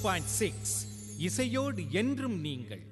102.6 இசையோடு என்றும் நீங்கள்.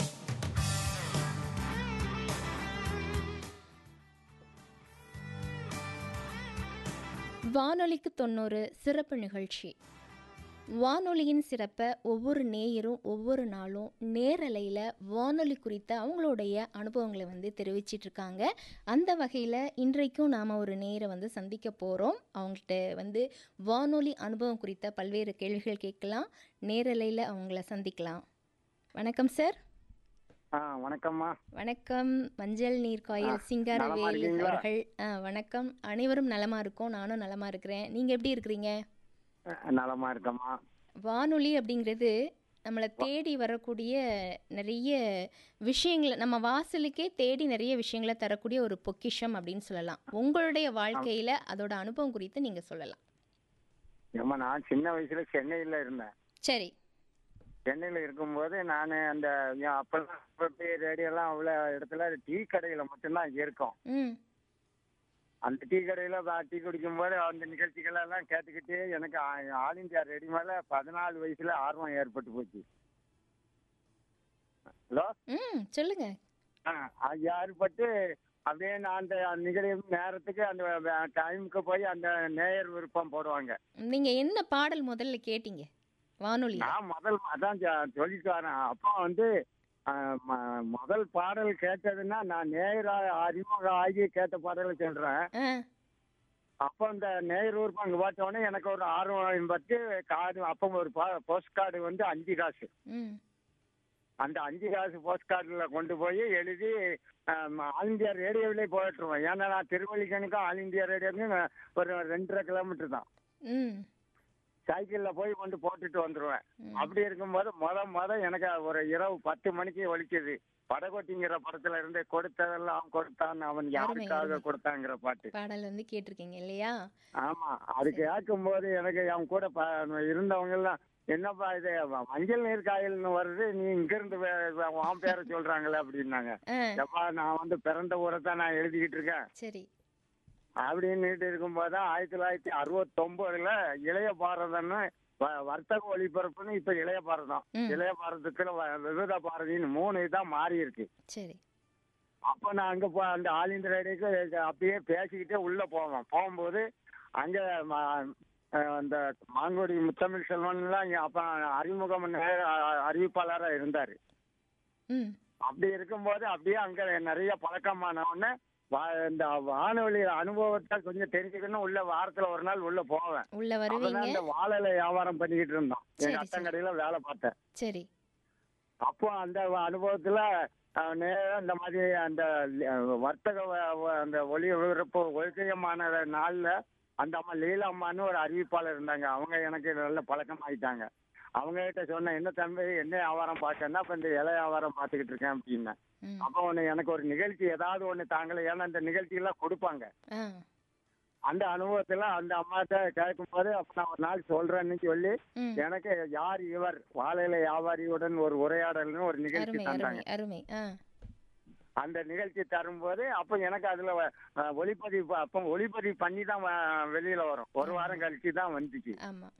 வானொலிக்கு 90 சிறப்பு நிகழ்ச்சி. வானொலியின் சிறப்பை ஒவ்வொரு நேயரும் ஒவ்வொரு நாளும் நேரலையில் வானொலி குறித்த அவங்களுடைய அனுபவங்களை தெரிவிச்சிட்ருக்காங்க. அந்த வகையில் இன்றைக்கும் நாம் ஒரு நேயரை சந்திக்க போகிறோம். அவங்கள்ட்ட வானொலி அனுபவம் குறித்த பல்வேறு கேள்விகள் கேட்கலாம். நேரலையில் அவங்கள சந்திக்கலாம். வணக்கம் சார். வணக்கம்மா. வணக்கம். மஞ்சள் நீர் காயல் சிங்காரவேலு அவர்கள். வணக்கம். அனைவரும் நலமா இருக்கோம். நானும் நலமா இருக்கிறேன். நீங்க எப்படி இருக்கிறீங்க? நலமா இருக்கம்மா. வானொலி அப்படிங்கிறது நம்மளை தேடி வரக்கூடிய நிறைய விஷயங்களை, நம்ம வாசலுக்கே தேடி நிறைய விஷயங்களை தரக்கூடிய ஒரு பொக்கிஷம் அப்படின்னு சொல்லலாம். உங்களுடைய வாழ்க்கையில அதோட அனுபவம் குறித்து நீங்க சொல்லலாம். நான் சின்ன வயசுல சென்னையில இருந்தேன். சரி. சென்னையில இருக்கும்போது நான் அந்த அப்பெல்லாம் ரேடியோலாம் அவ்வளோ இடத்துல டீ கடையில மட்டும்தான் இருக்கும். அந்த டீ கடையில டீ குடிக்கும் போது அந்த நிகழ்ச்சிகள் எல்லாம் கேட்டுக்கிட்டு எனக்கு ஆல் இந்தியா ரேடியோ மேல 14 வயசுல ஆர்வம் ஏற்பட்டு போச்சு. ஹலோ, சொல்லுங்க. ஏற்பட்டு அப்படியே நான் அந்த நிகழ்ச்சி நேரத்துக்கு அந்த டைமுக்கு போய் அந்த நேயர் விருப்பம் போடுவாங்க. நீங்க என்ன பாடல் முதல்ல கேட்டீங்க வானொலி? நான் அதான் சொல்லிட்டு வரேன். அப்போ முதல் பாடல் கேட்டதுன்னா நான் நேயரா அறிமுகம் ஆகி கேட்ட பாடலை சொல்றேன். அப்போ அந்த நேயர் ஊருக்கு அங்கே பார்த்தோடனே எனக்கு ஒரு ஆர்வம் பற்றி கார்டு, அப்போ ஒரு போஸ்ட் கார்டு 5 காசு. அந்த 5 காசு போஸ்ட் கார்டுல கொண்டு போய் எழுதி ஆல் இந்தியா ரேடியோவிலே போயிட்டுருவேன். ஏன்னா நான் திருவள்ளிக்கணுக்கும் ஆல் இந்தியா ரேடியோவுக்கும் ஒரு 2.5 கிலோமீட்டர் தான். சைக்கிள்ல போய் கொண்டு போட்டுட்டு வந்துருவேன். அப்படி இருக்கும்போது முத எனக்கு ஒரு இரவு 10 மணிக்கு ஒலிக்குது படகோட்டிங்கிற படத்துல இருந்து கொடுத்ததெல்லாம் கொடுத்தான் அவன் யாருக்காக கொடுத்தாங்கிற பாடல் கேட்டிருக்கீங்க இல்லையா? ஆமா. அது கேட்கும் போது எனக்கு அவன் கூட இருந்தவங்க எல்லாம், என்னப்பா இது மஞ்சள் நீர் காயல்னு வருது, நீ இங்க இருந்து உன் பேரை சொல்றாங்களே அப்படின்னாங்க. எப்பா நான் பிறந்த ஊரை தான் நான் எழுதிக்கிட்டு இருக்கேன். சரி. அப்படின்னு இருக்கும்போதுதான் 1969 இளைய பாரதம்னு வர்த்தக ஒளிபரப்புன்னு இப்ப இளைய பாரதம், இளைய பாரதத்துல விவித பாரதின்னு 3 தான் மாறி இருக்கு. சரி. அப்ப நான் அங்க அந்த ஆல் இந்தியா ரேடியோக்கு அப்படியே பேசிக்கிட்டே உள்ள போகும்போது அங்க அந்த மாங்குடி முத்தமிழ் செல்வன்லாம் அப்ப அறிமுகம் அறிவிப்பாளரா இருந்தாரு. அப்படி இருக்கும்போது அப்படியே அங்க நிறைய பழக்கமான உடனே இந்த வானொலி அனுபவத்தை கொஞ்சம் தெரிஞ்சுக்கணும். வாரத்துல ஒரு நாள் உள்ள போவேன். அந்த வாழலை வியாபாரம் பண்ணிக்கிட்டு இருந்தோம். எங்க அத்தங்கடையில வேலை பார்த்தேன். சரி. அப்போ அந்த அனுபவத்துல இந்த மாதிரி அந்த வர்த்தக அந்த ஒளிபரப்பு ஒழுக்கமான நாள்ல அந்த அம்மா லீலா அம்மான்னு ஒரு அறிவிப்பாளர் இருந்தாங்க. அவங்க எனக்கு நல்ல பழக்கம் ஆயிட்டாங்க. அவங்க கிட்ட சொன்னேன், என்ன தம்பி என்ன வியாபாரம் பார்க்கன்னா, இப்ப இந்த இலை வியாபாரம் பார்த்துக்கிட்டு இருக்கேன் அப்படின்னா. அப்ப எனக்கு ஒரு நிகழ்ச்சி ஏதாவது ஒண்ணு தாங்கல, ஏன்னா இந்த நிகழ்ச்சி எல்லாம் கொடுப்பாங்க. அந்த அனுபவத்துல அந்த அம்மாட்ட கேட்கும் போது அப்ப நான் ஒரு நாள் சொல்றேன்னு சொல்லி எனக்கு யார் இவர் வாழையில வியாபாரியுடன் ஒரு உரையாடல்னு ஒரு நிகழ்ச்சி தந்தாங்க. அந்த நிகழ்ச்சி தரும்போது அப்ப எனக்கு அதுல ஒளிப்பதிவு அப்ப ஒளிப்பதிவு பண்ணி தான் வெளியில வரும். ஒரு வாரம் கழிச்சு தான் வந்துச்சு.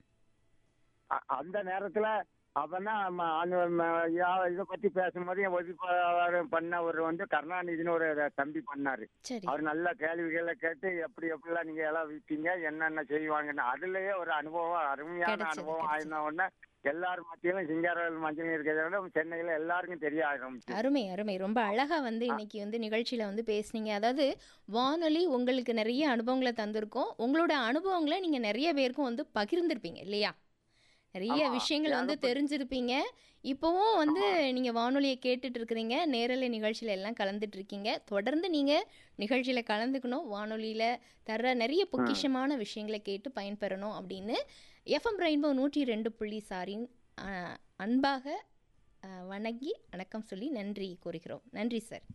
அந்த நேரத்துல அப்பதான் இதை பத்தி பேசும்போது ஒளிப்பதிவு பண்ண ஒரு கருணாநிதினு ஒரு தம்பி பண்ணாரு. அவர் நல்ல கேள்விகளை கேட்டு எப்படிலாம் நீங்க எல்லாம் விட்டீங்க, என்னென்ன செய்வாங்கன்னு அதுலயே ஒரு அனுபவம், அருமையான அனுபவம் ஆயிருந்த உடனே எல்லாரும் மத்தியிலும் சிங்காரவேல் மஞ்சள் இருக்கிறத விட சென்னையில எல்லாருக்கும் தெரிய ஆரம்பிச்சு. அருமை அருமை. ரொம்ப அழகா இன்னைக்கு நிகழ்ச்சியில பேசுனீங்க. அதாவது வானொலி உங்களுக்கு நிறைய அனுபவங்களை தந்திருக்கோம். உங்களோட அனுபவங்களை நீங்க நிறைய பேருக்கும் பகிர்ந்திருப்பீங்க இல்லையா? நிறைய விஷயங்கள் தெரிஞ்சிருப்பீங்க. இப்போவும் நீங்க வானொலியை கேட்டுட்டு இருக்கிறீங்க, நேரலை நிகழ்ச்சியில எல்லாம் கலந்துட்டு இருக்கீங்க. தொடர்ந்து நீங்க நிகழ்ச்சியில கலந்துக்கணும், வானொலியில தர்ற நிறைய பொக்கிஷமான விஷயங்களை கேட்டு பயன்பெறணும் அப்படின்னு FM ரெயின்போ 102.6 அன்பாக வணங்கி வணக்கம் சொல்லி நன்றி கூறுகிறோம். நன்றி சார்.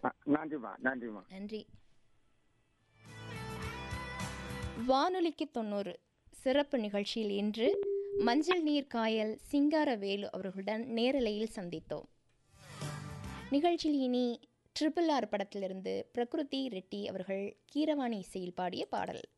நன்றி. வானொலிக்கு 90 சிறப்பு நிகழ்ச்சியில் இன்று மஞ்சள் நீர் காயல் சிங்காரவேலு அவர்களுடன் நேரலையில் சந்தித்தோம். நிகழ்ச்சியில் இனி RRR படத்திலிருந்து பிரகிருதி ரெட்டி அவர்கள் கீரவாணி இசையில் பாடிய பாடல்.